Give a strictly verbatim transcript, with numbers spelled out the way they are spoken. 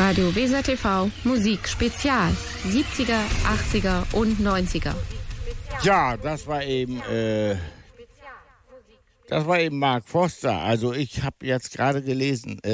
Radio Weser T V Musik Spezial. siebziger, achtziger und neunziger. Ja, das war eben, äh, das war eben Mark Foster. Also ich habe jetzt gerade gelesen,